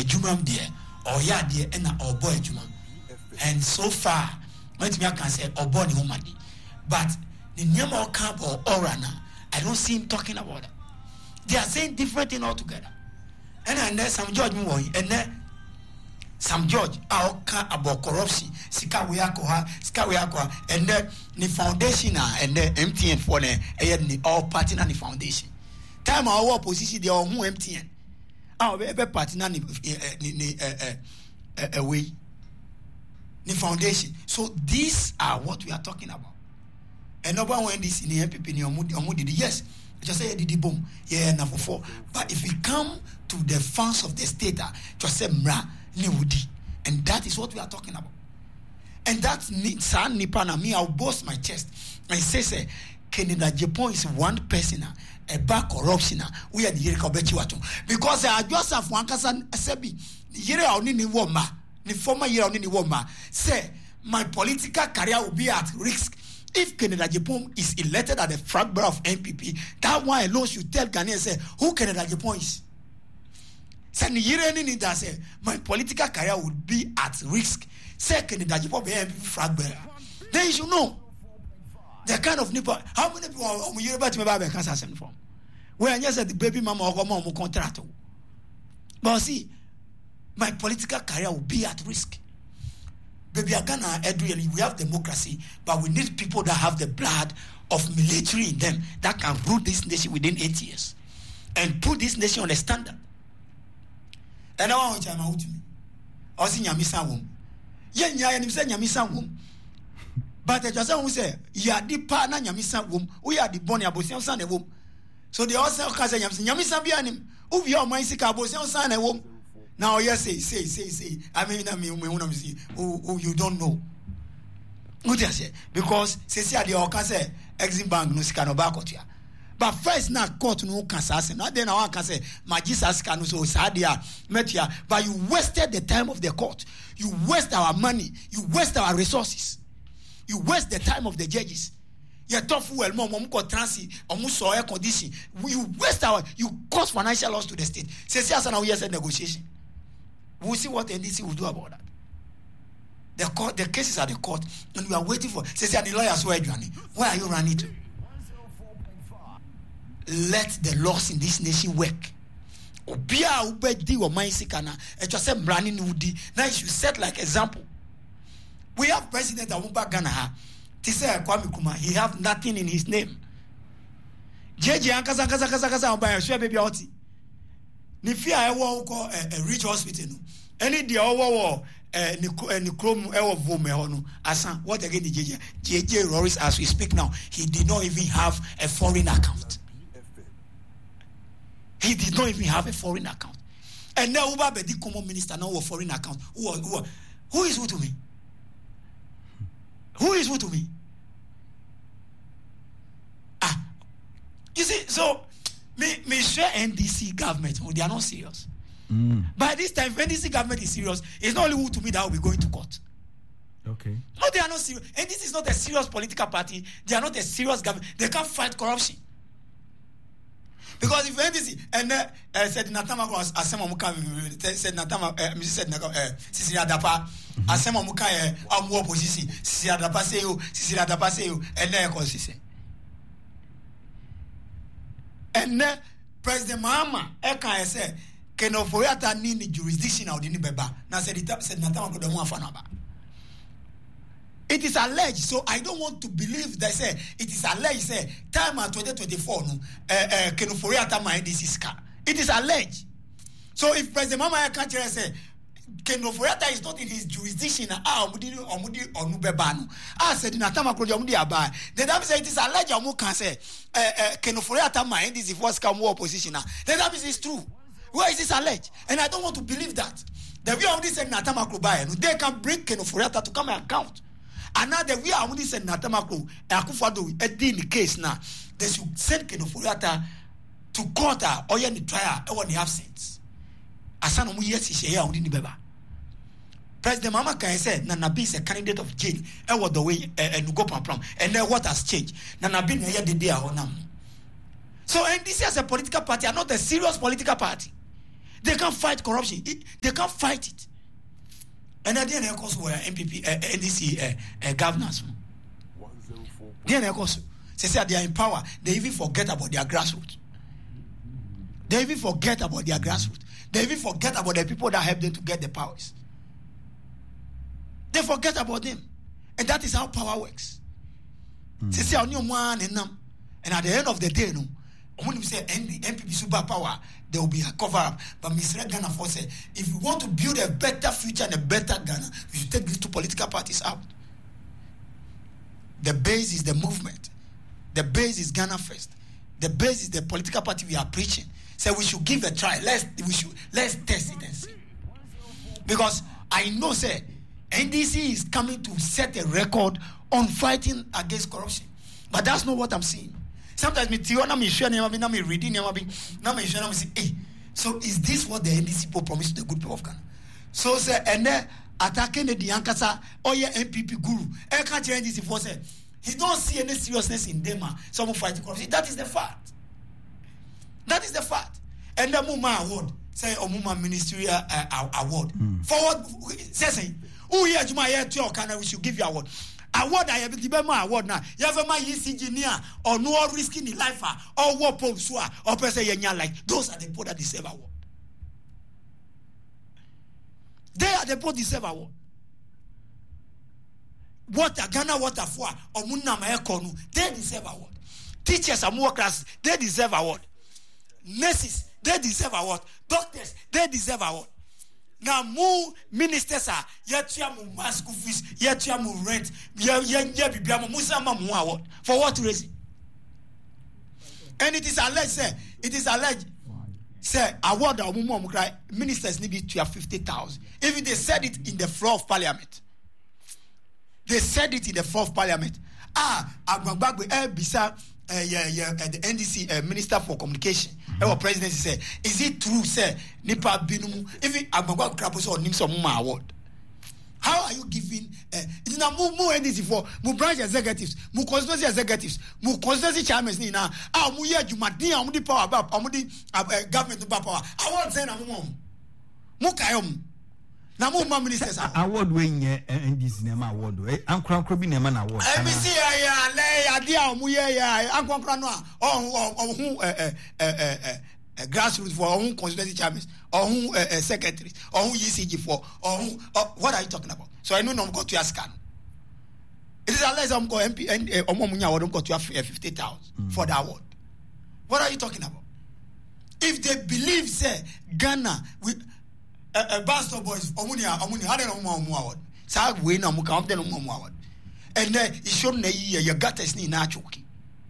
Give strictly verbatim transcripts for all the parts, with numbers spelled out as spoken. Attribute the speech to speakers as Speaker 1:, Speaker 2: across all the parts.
Speaker 1: ɔyɛ adwuma deɛ ɔyɛ adeɛ ɛna ɔbɔ adwuma and so far when me can say ɔbɔ ne ho madi but the name of camp or aura now I don't see him talking about that. They are saying different thing altogether. And then there's some judge me and then some judge our about corruption sika we akoha sika we akoha and then the foundation and the M T N for the all party na the foundation time our opposition they are who M T N our be party na ni ni eh way the foundation. So these are what we are talking about. And no one when this in the M P P ni omu did yes just say did boom yeah na for but if we come to the funds of the state just say mra ni wudi and that is what we are talking about. And that san nipa na me I'll boast my chest and say say Canada Japan is one person a back corruption we are the yere kobechi wato because I just have one kasa sebi yere oni ni woma the former yere oni ni woma say my political career will be at risk. If Canada Japan is elected at the front bar of N P P, that one alone should tell Ghanaians say who Canada Japan is. Say that say my political career would be at risk. Say Canada Japan be N P P front bar. Then you should know the kind of people. How many people are you about to be able to send from? When you said the baby mama or mama contract, but see, my political career will be at risk. Baby, Ghana, we have democracy, but we need people that have the blood of military in them that can rule this nation within eight years and put this nation on a standard. And I want to tell me, I was in Yamisa womb. Yen Yan said Yamisa womb. But the Jason who say, Ya di partner Yamisa womb, we are the Bonnie Abosion son a womb. So they also say Yamisa Bianim, who be your mind sick Abosion son a womb. Now, yes, say, say, say, say. I mean, I mean, we see who, who you don't know. What you say? Because say, the Oka say, Exim Bank no scan back out here. But first, now court no can say. Now then, I can say, my Jesus can so sadia met here. But you wasted the time of the court. You waste our money. You waste our resources. You waste the time of the judges. You tough well, mom, mom, transi, almost air condition. You waste our, you cause financial loss to the state. Say, say, now yes, a negotiation. We'll see what N D C will do about that. The court, the cases are the court, and we are waiting for. Say, say the lawyers where you running. Where are you running to? Let the laws in this nation work. Obia ubedi wa maisikana. It just say running udi. Now you should set like example. We have President Awumba Ghana. Tise Kwame Kuma. He have nothing in his name. J J Ankaza Kaza Kaza Kaza Obaya Shwe baby oti. Ni fear I want call a rich hospital. Any the over eh ni chrome ewo vome hono asan what again the J J J J Roris as we speak now he did not even have a foreign account. He did not even have a foreign account. And now Uba be the common minister now a foreign account. Who who who is who to me? Who is who to me? Ah, you see, so me me share N D C government, they are not serious. Mm. By this time, if N D C government is serious, it's not only who to me that will be going to court.
Speaker 2: Okay.
Speaker 1: No, they are not serious. N D C is not a serious political party. They are not a serious government. They can't fight corruption. Because if N D C and uh, uh, said Natama was Asema Muka said Natama, uh, said Sisi Adapa, Asema Muka, uh, more opposition, Sisi Adapa say you, Sisi Adapa say you, and then consistent. And then President Mahama, Eka said, Can Ofoyata need jurisdiction out in Beba? Now said it said Natama could want Fanaba. It is alleged, so I don't want to believe that say it is alleged. Say time at twenty twenty-four, no, Can Ofoyata my this is car. It is alleged. So if President Mahama can't say Ken Ofoyata is not in his jurisdiction, ah, Omudi Omudi Onubebanu. I said Natama could Omudi Abai. Then that say it is alleged. Omu can say Ken Ofoyata my this is what's come more opposition. Then that is true. Where is this alleged? And I don't want to believe that. The view of this said Natama Kubai, they can bring Ken Ofoyata to come and account. And now the we are only said Natama Ku Akufado in the case now. They should send Ken Ofoyata to court or any trial or the absence. Asano mu yes she here on the beba. President Mama Kai said Nanabi is a candidate of jail. And what the way and go pam and then what has changed? Nanabi no here the day on. So N D C as a political party are not a serious political party. They can't fight corruption. They can't fight it. And then of course were M P P, uh, N D C uh, uh, governors. Then of course, they say they are in power. They even forget about their grassroots. They even forget about their grassroots. They even forget about the people that help them to get the powers. They forget about them. And that is how power works. Mm. They say only one and them. And at the end of the day, no, when we say M P P super power, there will be a cover up. But Mister Ghana for said, if we want to build a better future and a better Ghana, we should take these two political parties out. The base is the movement. The base is Ghana first. The base is the political party we are preaching. So we should give a try. Let's we should let's test it and see. Because I know, say, N D C is coming to set a record on fighting against corruption. But that's not what I'm seeing. Sometimes me tell me share me na me reading na me share me say, hey, so is this what the N D C people promised to the good people of Ghana? So say and then attacking the Yankasa or your M P P guru. I can't N D C for say he don't see any seriousness in them. Some fighting corruption. That is the fact. That is the fact. And the Muma award, say Omuma ministerial uh, award. Mm. Forward, say, who here Juma here to your Canada, we should give you award. Award I have given my award now. You have my E C G near or no risking in life or war post or person yenya like those are the people that deserve award. They are the people that deserve award. Water Ghana water for or Munna Mayakonu, they deserve award. Teachers and workers, they deserve award. Nurses, they deserve award. Doctors, they deserve award. Now, more ministers are yet you have more school fees, yet you have more rent, award. For what reason? And it is alleged, say, it is alleged, say, award of ministers need to have fifty thousand. Even they said it in the floor of parliament. They said it in the floor of parliament. Ah, Agbagbe, eh, Bisa. Uh, yeah, yeah, uh, the N D C uh, Minister for Communication, mm-hmm. Our presidency said, is it true, sir? Nipa binumu, even Agbagba Kraposo or Nimsa Muma award. How are you giving? It's not more N D C for mu branch executives, mu constituency executives, mu constituency chairmen. Ni na ah mu ye juma di amu di power about amu di government power. Award say na mu mu mu kayom. Na mu ma ministers
Speaker 2: award we nye N D C nema award we ankran kro bi nema na award.
Speaker 1: M C ya le ade a mu ye ya ankran kro no a oh oh hu eh eh eh grassroots for own constituency chairmen or who secretaries or who E C G for or who what are you talking about? So I know no go to your scan. It is unless I'm going M P and Omomunya award go to have fifty thousand for the award. What are you talking about? If they believe say Ghana with a uh, Boston boys Omunia Omunia I don't know more award. Sa we na mu count no more award. And then it show na you got us ni na choki.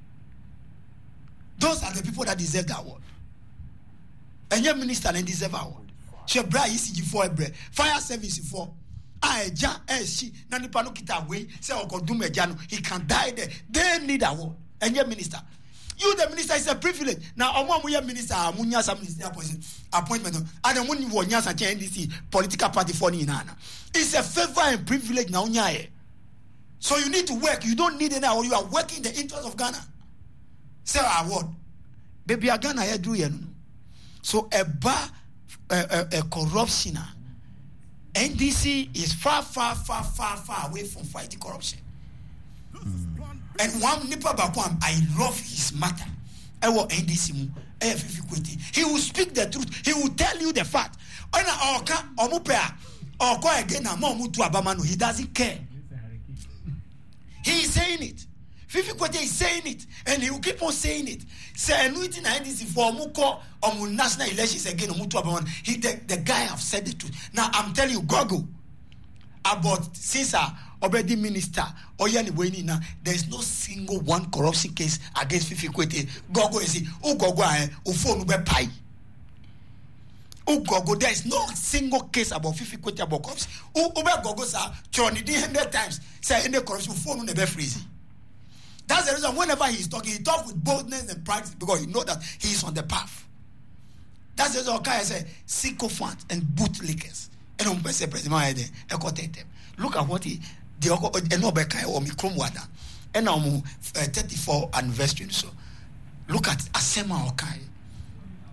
Speaker 1: Those are the people that deserve the award. And your minister and deserve award. She bra E C G for a bread. Fire service for I ja eh she na nipa no kita away say okodum eja no he can die there. They need award. And your minister. You the minister is a privilege. Now omo amu your minister amunya some minister appointment and when you want nyasa N D C political party for ni nana. It's a favor and privilege na unya. So you need to work. You don't need any award. You are working the interest of Ghana. Say award. Baby a Ghana here do you know. So a bar a, a, a corruption. N D C is far, far, far, far, far away from fighting corruption. Mm. And one nipa bakwam, I love his matter. I want N D C mu. He will speak the truth. He will tell you the fact. He doesn't care. He is saying it. Fifi Kwete is saying it, and he will keep on saying it. Say, annuity na N D C for Muko or national elections again. He the, the guy have said the truth. Now I'm telling you, Gogo, about Caesar, already minister, or yani now there is no single one corruption case against Fifi Kwete. Gogo is it? Oh Gogo, oh phone ube pie. Oh Gogo, there is no single case about Fifi Kwete about corruption. Oh ube Gogo sir, Johnny did hundred times say any corruption phone never freeze. That's the reason whenever he's talking, he talks with boldness and pride because he knows that he is on the path. That's the reason Okai said, sycophants and bootlickers. And I'm say President look at what he the Enobekai or Mikrom Wada. And now thirty-four anniversary. So look at Asema Okai.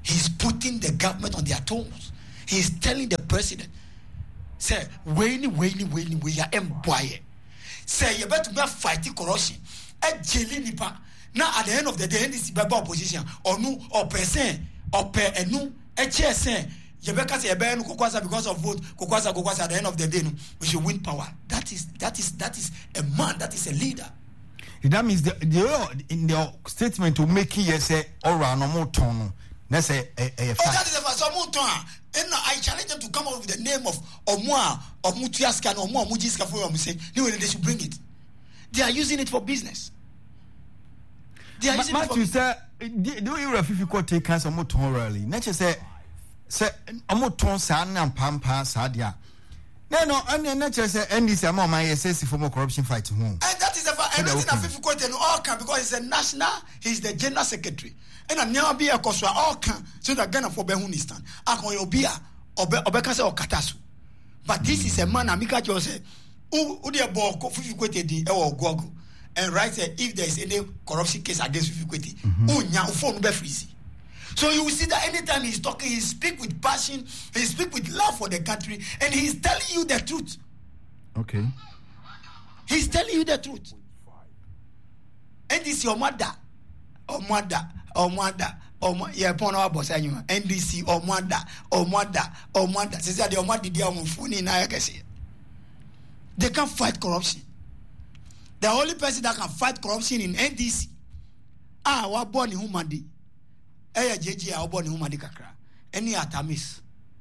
Speaker 1: He's putting the government on their toes. He's telling the president, say, wait, wait, wait, we are employed. Say, you better not fight corruption. A jelly nipa. Now, at the end of the day, this is opposition or no, or percent, or per and no, a chair say, you better say, because of vote, Kokwasa, Kokwasa, at the end of the day, we should win power. That is, that is, that is a man, that is a leader.
Speaker 2: That means the, the in the statement to make it say, or no more tone. That's a, a, a
Speaker 1: oh, that is a fact. And I challenge them to come up with the name of Omwa or Mutiaska or Mo Mujiska for them. Say, they should bring it. They are using it for business. They are
Speaker 2: Ma-
Speaker 1: using
Speaker 2: Matthew
Speaker 1: it for
Speaker 2: said, do you have if you take cancer more rally? Nature say, say, a more ton san and pampa sadia. No, no, and then nature say, and this amount my assessing for more corruption fight home.
Speaker 1: And that is a fact. Everything of fifty quote and all can because he's a national, he's the general secretary. And I never be a coswa all can so that Ghana for Behunistan. I can you be a Obekase or Katasu. But this is a man, Amika Jose, who dear ball fifty quote the or Gogo. And write if there is any corruption case against Fifukwete, oh, now phone be freezy. So you will see that anytime he's talking, he speak with passion, he speak with love for the country, and he's telling you the truth.
Speaker 2: Okay.
Speaker 1: He's telling you the truth. And this your mother, or mother, or mother, or yeah, upon our boss annual, N D C, or mother, or mother, or mother. Says that your mother did your phone in Ayakasi. They can't fight corruption. The only person that can fight corruption in N D C, ah, wa born in Humadi, eh, J J, our born in Humadi Kakra, any atamis.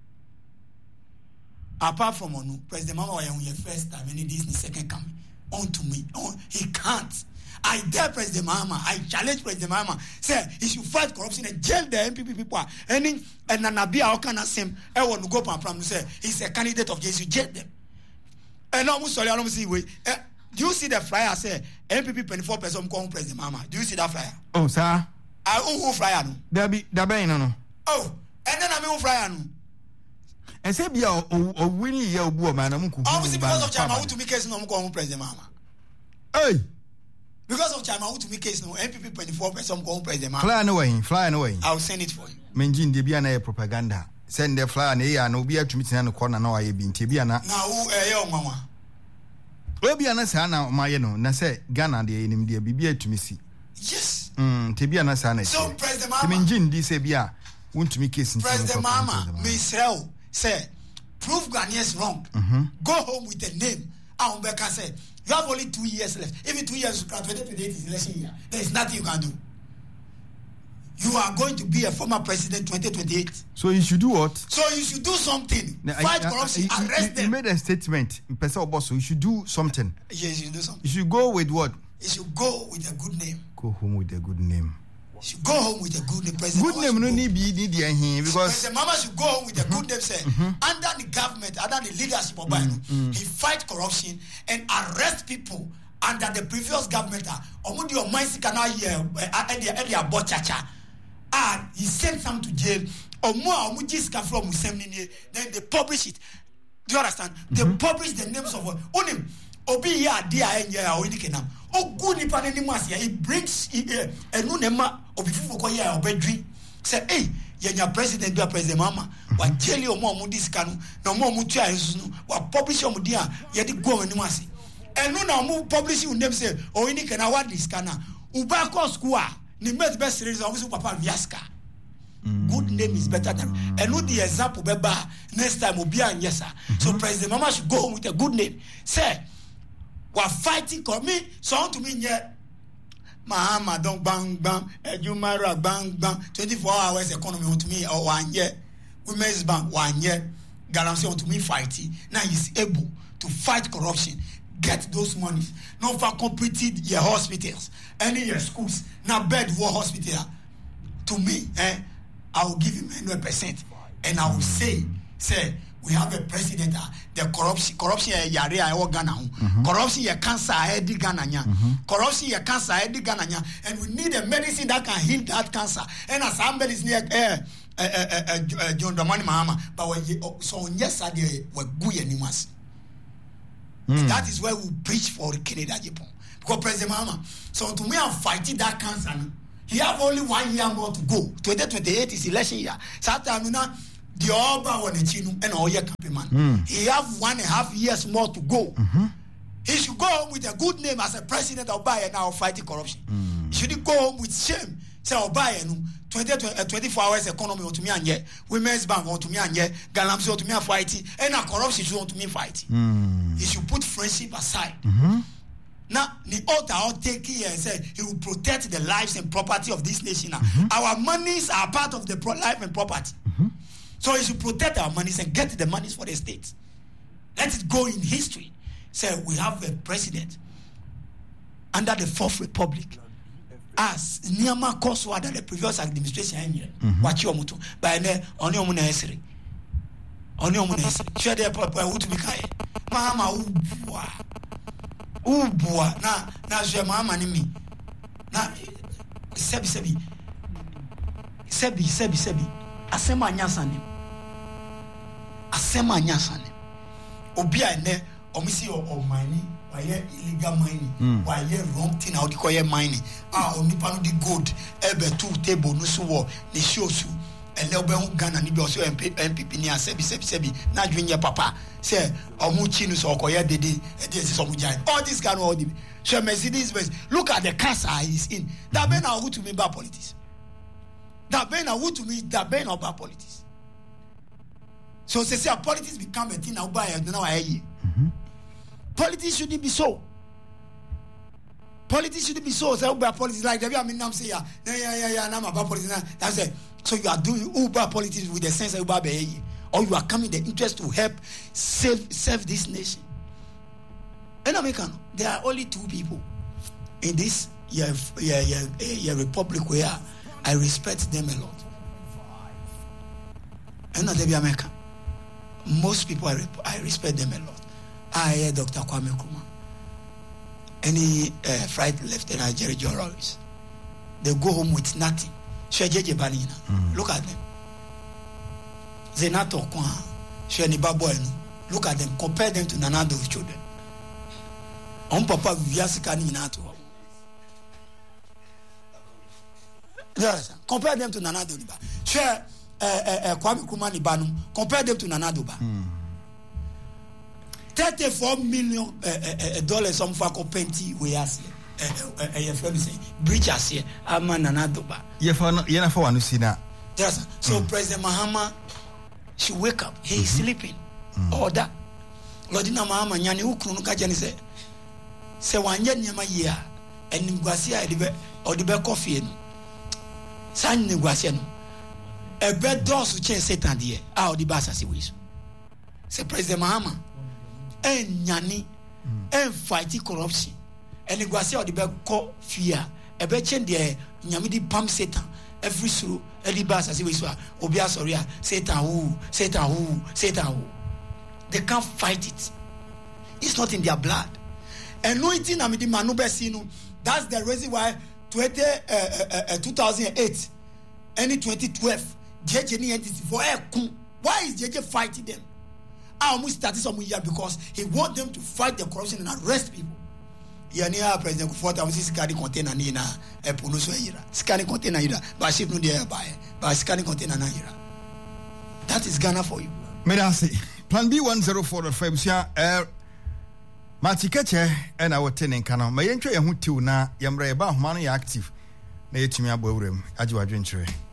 Speaker 1: Apart from Onu, President Mama was your first time, and it is the second coming. On to me, on, he can't. I dare President Mama, I challenge President Mama, say he should fight corruption and jail the M P P people. And and Nanabia Okana Sim, I want to go from say he's a candidate of J C, jail them. And now, sorry, I don't see way. Do you see the flyer say M P P twenty-four percent come President Mama? Do you see that flyer?
Speaker 2: Oh, sir.
Speaker 1: I who flyer no.
Speaker 2: There be there be no no.
Speaker 1: Oh, and then I mean who flyer no.
Speaker 2: And say be a a winning year obu man am ku.
Speaker 1: Obviously because of Chama who to me case no come President Mama.
Speaker 2: Hey.
Speaker 1: Because of Chama who to me case no M P P twenty-four percent come President Mama.
Speaker 2: Fly no way, fly no way.
Speaker 1: I'll send it for you.
Speaker 2: Menjin de bia na propaganda. Send the flyer na ya na obi atumi tina no corner na waye bi nti bia na.
Speaker 1: Na who eh your mama.
Speaker 2: Obi ana sa na maye no na say Ghana de enim de bibia atumi si.
Speaker 1: Yes.
Speaker 2: Mm, te bia na sa na.
Speaker 1: So President Mama.
Speaker 2: Menjin di say bia wontumi case nti.
Speaker 1: President Mama, Michelle say prove Ghanaians wrong. Mm-hmm. Go home with a name. Aumbeka said, you have only two years left. Even two years, twenty twenty-eight is election year. There is nothing you can do. You are going to be a former president twenty twenty-eight.
Speaker 2: So you should do what?
Speaker 1: So you should do something. Now, Fight I, I, corruption, I, I, arrest
Speaker 2: you,
Speaker 1: them.
Speaker 2: You made a statement. So you should do something.
Speaker 1: Yes, you should do something.
Speaker 2: You should go with what?
Speaker 1: You should go with a good name.
Speaker 2: Go home with a good name.
Speaker 1: You should go home with a good name. President
Speaker 2: good name no need be need here because
Speaker 1: President Mama should go home with a good name. Say mm-hmm. under the government, under the leadership of Biden, mm-hmm. he fight corruption and arrest people under the previous government. Omudi your mind cannot hear earlier about chacha. And he sent some to jail. Or more Omujis from Musemni. Then they publish it. Do you understand? Mm-hmm. They publish the names of Onim. Obi ya dia enya oni kenam. Ogu nipa ne nimas ya. He brings enu nema obi fufu ko ya obedwi. Say, hey, yenya president do president mama. Wa jeli omo omo diskanu. Na omo omo tua yesu no. Wa publish omo dia ye di go animasi. Enu na omo publish you name say oni kenam wa diskana. Uba ko school a ni met best series of papa Viaska. Good name is better than and no the example beba next time will be an yes sir. So President Mama should go home with a good name. Say we're fighting for me, so to me yet Mahama don't bang bang Ejumara bang bang twenty-four hours economy on to me or one year women's bank one year guarantee on to me fighting. Now he's able to fight corruption, get those monies, not for completed your hospitals, any your schools, now bed war hospital. To me, eh, I will give him one hundred percent. And I will say, say, we have a president, uh, the corruption, corruption, yare, I want Ghana. Corruption, your cancer, I had Ghana. Corruption, your cancer, I had Ghana. And we need a medicine that can heal that cancer. And as somebody is near, eh, John Dramani Mahama, but when so yes, I did, we're good animals. That is why we preach for Canada, Japan. Because President Mahama, so to me, I'm fighting that cancer. he have only one year more to go. twenty twenty-eight is election year. Satan now the Oba one chinu and all year campaign man. Mm. He have one and a half years more to go. Mm-hmm. He should go home with a good name as a president of Bayern now fighting corruption. Mm. He should go home with shame. Say Bayern twenty, uh, twenty-four hours economy to me and yeah, women's bank to me and yeah, Galamsey to me and fighting, and now corruption should to me fighting. Mm. He should put friendship aside. Mm-hmm. Now, the altar will take care and say he will protect the lives and property of this nation. Mm-hmm. Our monies are part of the pro- life and property. Mm-hmm. So he should protect our monies and get the monies for the state. Let it go in history. Say so we have a president under the Fourth Republic as Niyama Koso under the previous administration. Watch your moto. By ne only omuna esri. Only omuna esri. Share the papa who to be kai. Mama ubwa. Ubwa na na je mama ni mi. Na sebi sebi. Sebi sebi sebi. Asema nyasane. Asema nyasane. Obia ne omisi o mani. Why illegal mining? Why wrong thing? How do you mining? Ah, only pan the gold. Ebe two table no so the show su. And they'll be on Ghana. Ni be also M P M P ni asebi sebi sebi. Na junior papa say omuchi no so okoye dede. This is omujai. All this kind of all the. So Mercedes Benz. Look at the cancer he's in. That be now who to me bad politics. That be now who to me that be now bad politics. So say say politics become a thing now by now I hear. Politics shouldn't be so. Politics shouldn't be so. So Uber politics like the way I mean I'm saying yeah, yeah, yeah, yeah, now about politics. That's it. So you are doing Uber politics with the sense of Uber be, or you are coming the interest to help save save this nation. And American, there are only two people in this yeah, yeah, yeah, yeah, republic where I respect them a lot. And not the American. Most people I, I respect them a lot. I hear Doctor Kwame Nkrumah, any uh, Flight Lieutenant Jerry John Royce. They go home with nothing. Shejeje Banina. Mm. Look at them. Zenato Kwa, Sheni Baboenu. Look at them. Compare them to Nanado's children. On Papa Viasikani Nato. Yes. Compare them to Nanado. Share Kwame Nkrumah Nibanum. Compare them to Nanado. Mm. thirty-four million uh, uh, dollars some for penti we ask uh uh say bridge as here ama nanadoba
Speaker 2: ye for ye na for one see na
Speaker 1: yes so mm. President Mahama should wake up he is mm-hmm. sleeping mm. order Lordina Mahama nyane ukru no ka je ne say say wanye nyama ye a enigwase a de be odi be coffee no san negwase no e be dosu chen Satan de a odi ba asase we so say President Mahama and nyani and fighting corruption and the guase or the beg call fear a betchen there nyamidi pump Satan every suru every bass as we saw obia sorry Satan who Satan who Satan who they can't fight it. It's not in their blood. Anointing amidi manubesinu. That's the reason why twenty uh, uh, uh, two thousand eight any twenty twelve J J ni entity for why is J J fighting them? I almost started some year because he want them to fight the corruption and arrest people. Yeah, near President Kufuor, I was scanning container nina a punuso ira. Scanning container ira, but ship no dear buy, but scanning container na ira. That is Ghana for you.
Speaker 2: Medasi. Plan B one zero four point five sia er Matikeche and our tenant canal. My entry and who na yamre ba humano active. Na yetimi abawrem. Ajiwa dwentre.